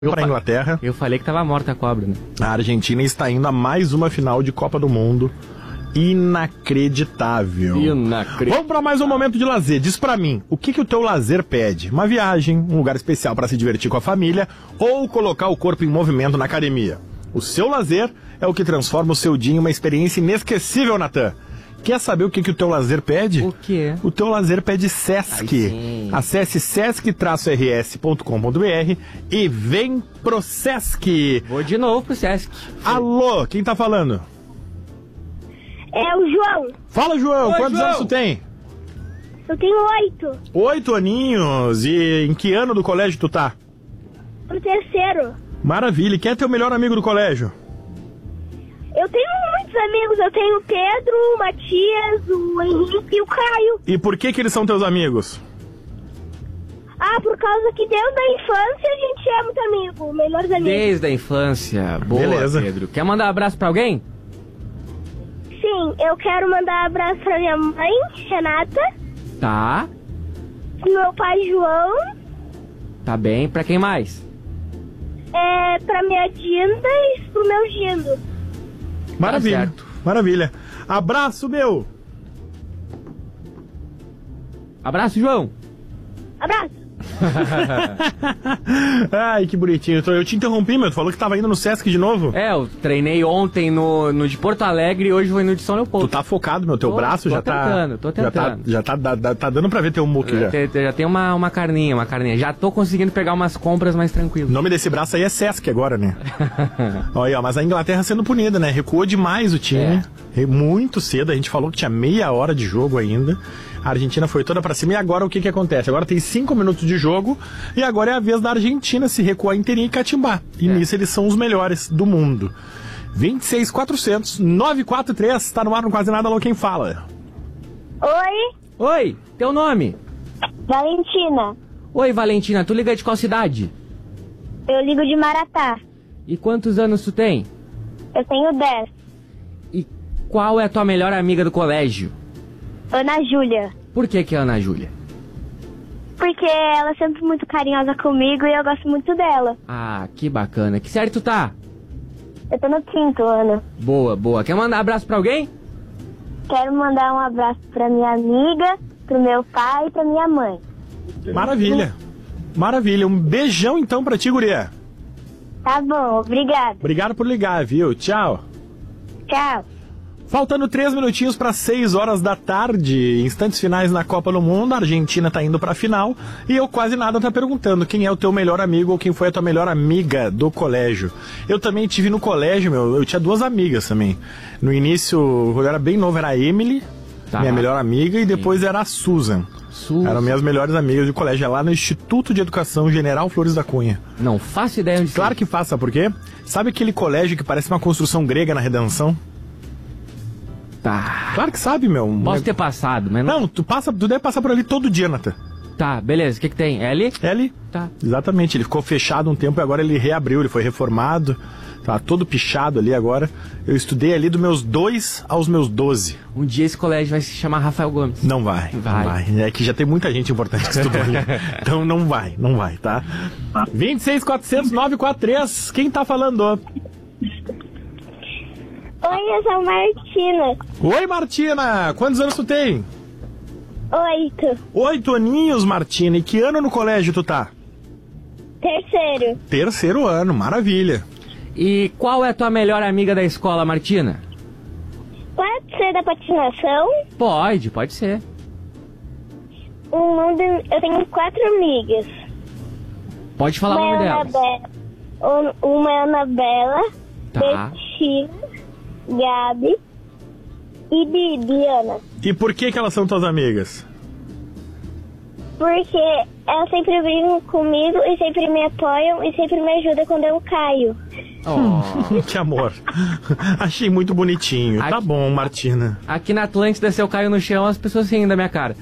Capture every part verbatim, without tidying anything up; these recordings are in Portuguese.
Para a Inglaterra. Eu falei que tava morta a cobra, né? A Argentina está indo a mais uma final de Copa do Mundo. Inacreditável. Inacreditável. Vamos para mais um momento de lazer. Diz pra mim, o que que o teu lazer pede? Uma viagem, um lugar especial para se divertir com a família ou colocar o corpo em movimento na academia? O seu lazer é o que transforma o seu dia em uma experiência inesquecível, Natan. Quer saber o que que o teu lazer pede? O quê? O teu lazer pede Sesc. Acesse sesc R S ponto com ponto b r e vem pro Sesc. Vou de novo pro Sesc. Alô, quem tá falando? É o João. Fala, João. Oi, Quantos João. anos tu tem? Eu tenho oito. Oito aninhos. E em que ano do colégio tu tá? No terceiro. Maravilha. E quem é teu melhor amigo do colégio? Eu tenho muitos amigos. Eu tenho o Pedro, o Matias, o Henrique e o Caio. E por que que eles são teus amigos? Ah, por causa que desde a infância a gente é muito amigo. Melhores amigos. Desde a infância. Boa, Beleza. Pedro. Quer mandar um abraço pra alguém? Sim, eu quero mandar um abraço pra minha mãe, Renata. Tá. Pro meu pai, João. Tá bem. Pra quem mais? É, pra minha Dinda e pro meu Gindo. Maravilha. Tá certo. Maravilha. Abraço, meu. Abraço, João. Abraço. Ai, que bonitinho. Eu te interrompi, meu. Tu falou que tava indo no Sesc de novo? É, eu treinei ontem no, no de Porto Alegre e hoje vou no de São Tu Leopoldo. tá focado, meu. Teu Tô- braço tô já tá... tentando, tô Já tá, tentando. já tá, dá- dá- tá dando pra ver teu muque já. Já, já tem uma, uma carninha, uma carninha. Já tô conseguindo pegar umas compras mais O tranquilas. nome desse braço aí é Sesc agora, né? Olha, ó, mas a Inglaterra sendo punida, né? Recuou demais o time. Re- Muito cedo. A gente falou que tinha meia hora de jogo ainda. A Argentina foi toda pra cima. E agora o que que acontece? Agora tem cinco minutos de jogo. E agora é a vez da Argentina se recuar inteirinha e catimbar. E É. nisso eles são os melhores do mundo. vinte e seis, quatrocentos, novecentos e quarenta e três. Tá no ar, não quase nada. Alô, quem fala? Oi, Oi, teu nome? Valentina. Oi, Valentina, tu liga de qual cidade? Eu ligo de Maratá. E quantos anos tu tem? Eu tenho dez. E qual é a tua melhor amiga do colégio? Ana Júlia. Por que que é a Ana Júlia? Porque ela é sempre muito carinhosa comigo e eu gosto muito dela. Ah, que bacana. Que série tu tá? Eu tô no quinto ano. Boa, boa. Quer mandar abraço pra alguém? Quero mandar um abraço pra minha amiga, pro meu pai e pra minha mãe. Maravilha. Maravilha. Um beijão então pra ti, guria. Tá bom, obrigada. Obrigado por ligar, viu? Tchau. Tchau. Faltando três minutinhos para seis horas da tarde, instantes finais na Copa do Mundo, a Argentina tá indo pra final e eu quase nada tá perguntando quem é o teu melhor amigo ou quem foi a tua melhor amiga do colégio. Eu também tive no colégio, meu, eu tinha duas amigas também. No início, eu era bem novo, era a Emily, Tá. minha melhor amiga, e depois era a Susan. Susan. Eram minhas melhores amigas de colégio, é lá no Instituto de Educação General Flores da Cunha. Não faço ideia onde Claro que faça, por quê? Sabe aquele colégio que parece uma construção grega na Redenção? Tá. Claro que sabe, meu. Posso ter passado, mas não... Não, tu, passa, tu deve passar por ali todo dia, Natan. Tá, beleza. O que que tem? L? É ali. Tá. Exatamente, ele ficou fechado um tempo e agora ele reabriu, ele foi reformado. Tá todo pichado ali agora. Eu estudei ali dos meus dois aos meus doze. Um dia esse colégio vai se chamar Rafael Gomes. Não vai, Vai. não vai. É que já tem muita gente importante que estudou ali. Então não vai, não vai, tá? vinte e seis, quatrocentos, novecentos e quarenta e três. Quem tá falando? Oi, eu sou a Martina. Oi, Martina. Quantos anos tu tem? Oito. Oito aninhos, Martina. E que ano no colégio tu tá? Terceiro. Terceiro ano, maravilha. E qual é a tua melhor amiga da escola, Martina? Pode ser da patinação? Pode, pode ser. Um nome, eu tenho quatro amigas. Pode falar o Uma nome é delas. Anabela, uma é Anabela, Tá. Betina, Gabi e Bibiana. E por que que elas são tuas amigas? Porque elas sempre brincam comigo e sempre me apoiam e sempre me ajudam quando eu caio. Oh. Que amor. Achei muito bonitinho. Tá Aqui- bom, Martina. Aqui na Atlântida, se eu caio no chão, as pessoas riem da minha cara.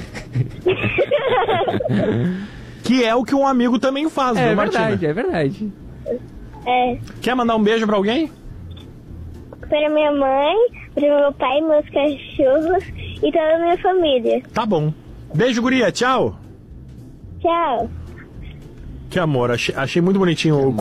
Que é o que um amigo também faz, É viu, Martina? verdade, é verdade. É, Quer mandar um beijo pra alguém? para minha mãe, para meu pai, meus cachorros e toda a minha família. Tá bom. Beijo, guria. Tchau. Tchau. Que amor, achei, achei muito bonitinho o